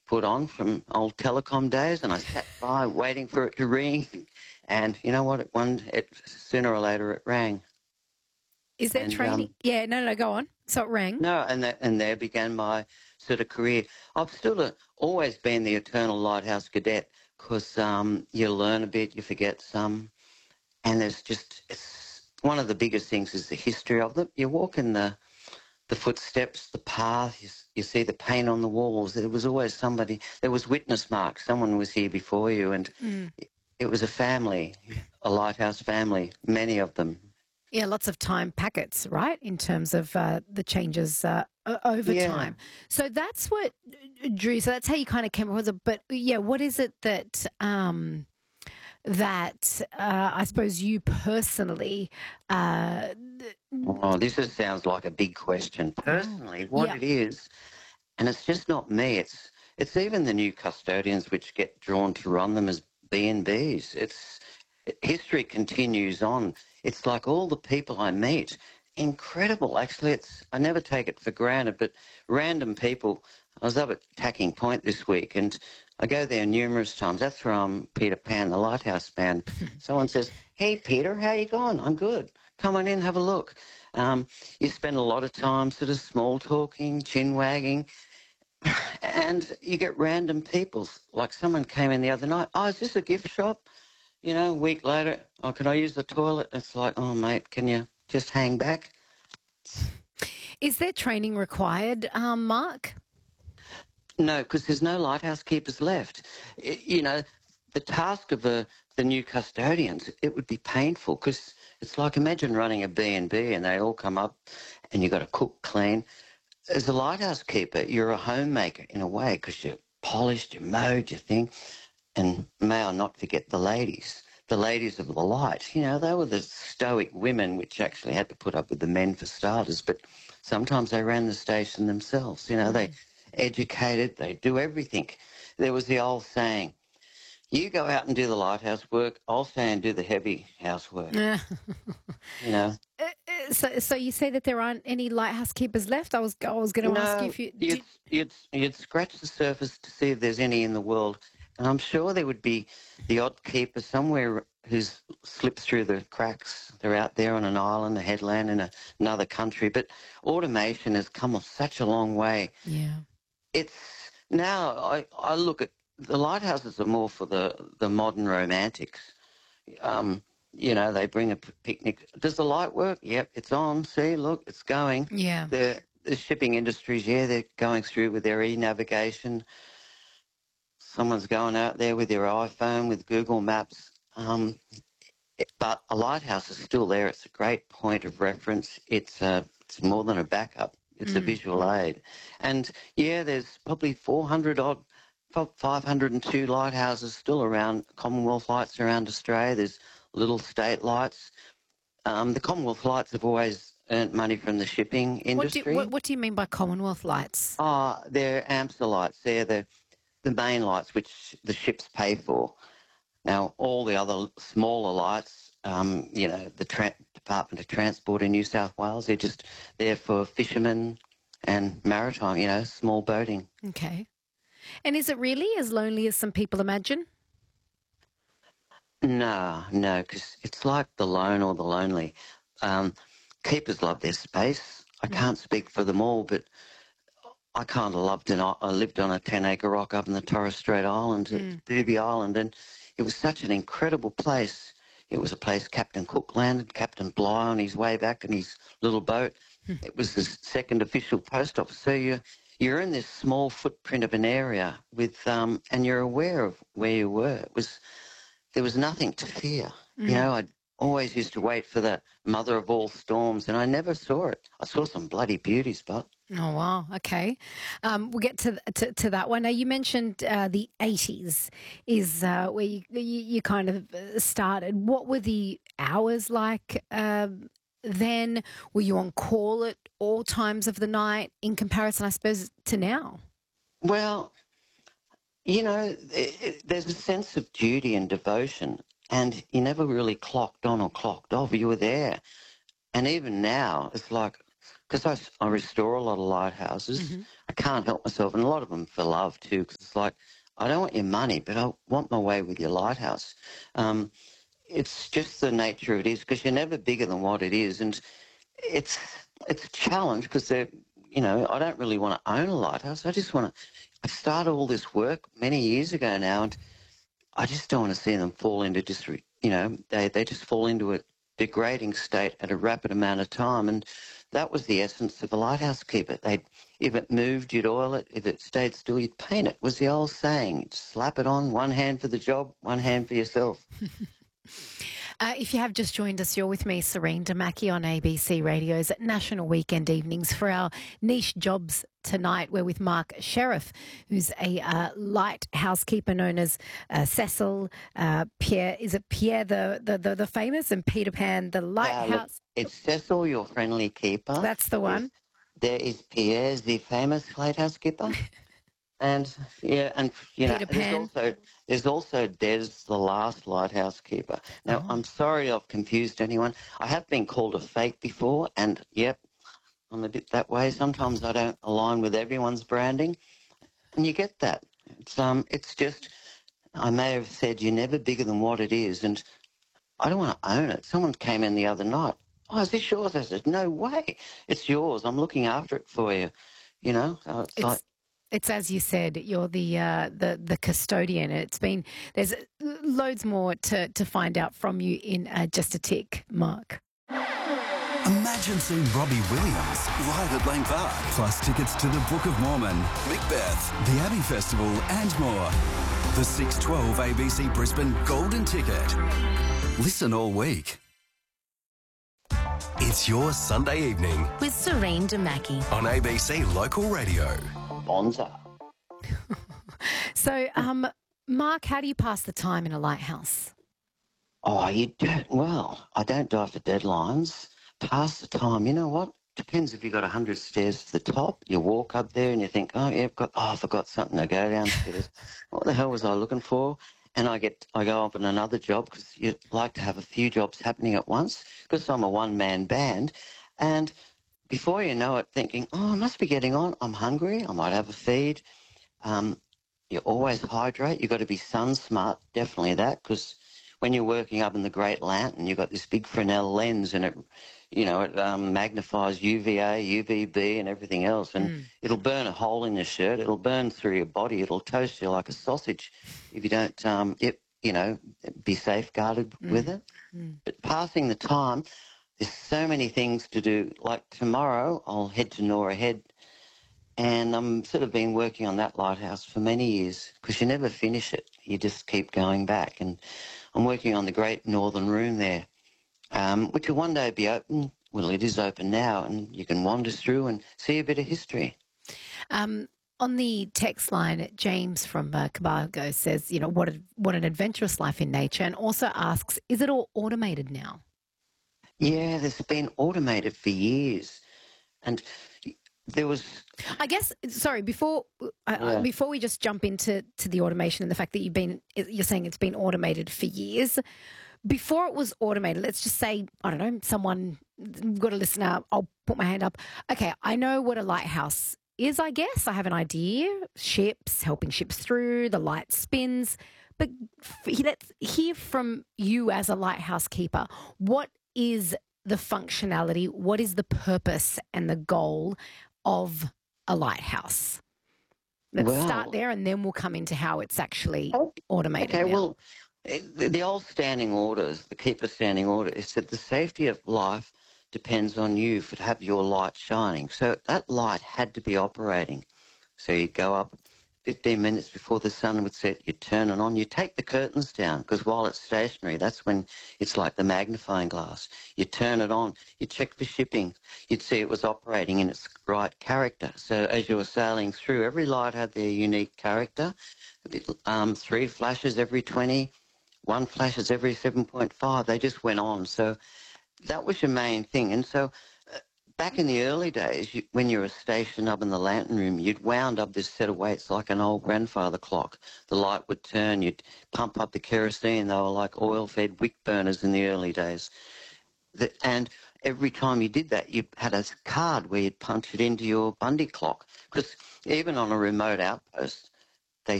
put on from old telecom days, and I sat by waiting for it to ring. And you know what? Sooner or later it rang. Is there And training? Yeah, no, go on. So it rang. no, and there began my sort of career. I've always been the eternal lighthouse cadet because you learn a bit, you forget some, and it's one of the biggest things is the history of them. You walk in the footsteps, the path, you see the paint on the walls. There was always somebody, there was witness marks. Someone was here before you, and it was a family, a lighthouse family, many of them. Yeah, lots of time packets, right, in terms of the changes over Yeah. time. So that's what drew. So that's how you kind of came up with it. But yeah, what is it that I suppose you personally? Uh, Oh, sounds like a big question. oh, Personally, what yeah. it is, and it's just not me. It's even the new custodians which get drawn to run them as B&Bs. History continues on. It's like all the people I meet. Incredible, actually. I never take it for granted, but random people. I was up at Tacking Point this week, and I go there numerous times. That's where I'm Peter Pan, the Lighthouse Band. Someone says, "Hey, Peter, how you going?" "I'm good. Come on in, have a look." Um, you spend a lot of time sort of small talking, chin wagging, and you get random people. Like someone came in the other night. "Oh, is this a gift shop?" A week later, "Oh, can I use the toilet?" It's like, "Oh, mate, can you just hang back?" Is there training required, Mark? No, because there's no lighthouse keepers left. The task of the new custodians, it would be painful because it's like imagine running a B&B and they all come up and you've got to cook, clean. As a lighthouse keeper, you're a homemaker in a way because you're polished, you're mowed, you think. And may I not forget the ladies of the light. They were the stoic women which actually had to put up with the men for starters, but sometimes they ran the station themselves. They educated, they do everything. There was the old saying, "You go out and do the lighthouse work, I'll stay and do the heavy housework." Yeah. You know, So you say that there aren't any lighthouse keepers left? I was going to ask you no, if you you'd, did. you'd scratch the surface to see if there's any in the world. And I'm sure there would be the odd keeper somewhere who's slipped through the cracks. They're out there on an island, a headland in another country. But automation has come such a long way. Yeah. It's now I look at the lighthouses are more for the modern romantics. They bring a picnic. Does the light work? Yep, it's on. See, look, it's going. Yeah. The shipping industries, yeah, they're going through with their e-navigation. Someone's going out there with their iPhone, with Google Maps. But a lighthouse is still there. It's a great point of reference. It's more than a backup. It's a visual aid. And, yeah, there's probably 502 lighthouses still around, Commonwealth lights around Australia. There's little state lights. The Commonwealth lights have always earned money from the shipping industry. What do you mean by Commonwealth lights? Oh, they're AMSA lights. They're the main lights which the ships pay for. Now, all the other smaller lights, the Department of Transport in New South Wales, they're just there for fishermen and maritime, small boating. Okay. And is it really as lonely as some people imagine? No, because it's like the lone or the lonely. Keepers love their space. I can't speak for them all, but I kind of I lived on a 10-acre rock up in the Torres Strait Islands, at Booby Island, and it was such an incredible place. It was a place Captain Cook landed, Captain Bligh on his way back in his little boat. It was the second official post office. So you're in this small footprint of an area with, and you're aware of where you were. There was nothing to fear. I always used to wait for the mother of all storms, and I never saw it. I saw some bloody beauties, but. Oh wow! Okay, we'll get to that one. Now you mentioned the 80s is where you kind of started. What were the hours like then? Were you on call at all times of the night in comparison, I suppose, to now? Well, there's a sense of duty and devotion, and you never really clocked on or clocked off. You were there. And even now, it's like because I restore a lot of lighthouses. Hmm. I can't help myself, and a lot of them for love too, because it's like, I don't want your money, but I want my way with your lighthouse. Um, it's just the nature of it is, because you're never bigger than what it is, and it's it's a challenge because they're, I don't really want to own a lighthouse. I just want to. I started all this work many years ago now, and I just don't want to see them fall into they just fall into a degrading state at a rapid amount of time. And that was the essence of a lighthouse keeper. If it moved, you'd oil it. If it stayed still, you'd paint it, was the old saying. Slap it on, one hand for the job, one hand for yourself. If you have just joined us, you're with me, Serene Damaki, on ABC Radio's National Weekend Evenings for our niche jobs tonight. We're with Mark Sheriff, who's a light housekeeper known as Cecil, Pierre. Is it Pierre the famous, and Peter Pan the lighthouse? It's Cecil, your friendly keeper. That's the one. There is Pierre, the famous lighthouse keeper. And Peter Pan. there's also Des, the last lighthouse keeper. Now, I'm sorry I've confused anyone. I have been called a fake before, and yep, I'm a bit that way. Sometimes I don't align with everyone's branding, and you get that. It's just, I may have said you're never bigger than what it is, and I don't want to own it. Someone came in the other night. Oh, is this yours? I said, no way. It's yours. I'm looking after it for you. So it's like, it's as you said, you're the custodian. There's loads more to find out from you in just a tick, Mark. Imagine seeing Robbie Williams live at Lang Park, plus tickets to the Book of Mormon, Macbeth, the Abbey Festival and more. The 6/12 ABC Brisbane Golden Ticket. Listen all week. It's your Sunday evening with Serene Damaki on ABC Local Radio. Bonza. So, Mark, how do you pass the time in a lighthouse? Oh, you don't. Well, I don't die for deadlines. Pass the time. You know what? Depends if you've got 100 stairs to the top. You walk up there and you think, oh, yeah, I forgot something to go downstairs. What the hell was I looking for? And I go up on another job, because you'd like to have a few jobs happening at once, because I'm a one-man band. And before you know it, thinking, oh, I must be getting on. I'm hungry. I might have a feed. You always hydrate. You've got to be sun smart, definitely that, because when you're working up in the Great Lantern, you've got this big Fresnel lens, and it magnifies UVA, UVB and everything else, and it'll burn a hole in your shirt. It'll burn through your body. It'll toast you like a sausage if you don't, be safeguarded with it. But passing the time, there's so many things to do. Like tomorrow, I'll head to Nora Head, and I'm sort of been working on that lighthouse for many years, because you never finish it. You just keep going back, and I'm working on the Great Northern Room there, which will one day be open. Well, it is open now, and you can wander through and see a bit of history. On the text line, James from Cabargo says, what an adventurous life in nature, and also asks, is it all automated now? Yeah, there's been automated for years, and there was. I guess. Sorry, before we just jump into the automation and the fact that you're saying it's been automated for years. Before it was automated, let's just say, I don't know, someone got a listener. I'll put my hand up. Okay, I know what a lighthouse is. I guess I have an idea. Ships, helping ships through. The light spins. But let's hear from you as a lighthouse keeper. What is the functionality? What is the purpose and the goal of a lighthouse? Let's start there, and then we'll come into how it's actually automated. Okay, now. well, the old standing orders, the keeper's standing order, is that the safety of life depends on you to have your light shining. So that light had to be operating. So you go up 15 minutes before the sun would set, you turn it on, you take the curtains down, because while it's stationary, that's when it's like the magnifying glass. You turn it on, you check for shipping, you'd see it was operating in its right character. So as you were sailing through, every light had their unique character. 3 flashes every 20, 1 flashes every 7.5. They just went on. So that was your main thing. And so back in the early days, when you were stationed up in the lantern room, you'd wound up this set of weights like an old grandfather clock. The light would turn, you'd pump up the kerosene. They were like oil-fed wick burners in the early days. And every time you did that, you had a card where you'd punch it into your Bundy clock. Because even on a remote outpost,